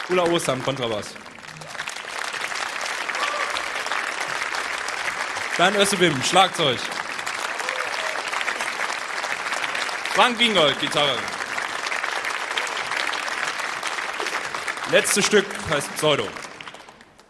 Ulla Ostern, Kontrabass. Dan Össebim, Schlagzeug. Frank Wiengold, Gitarre. Letztes Stück heißt Pseudo.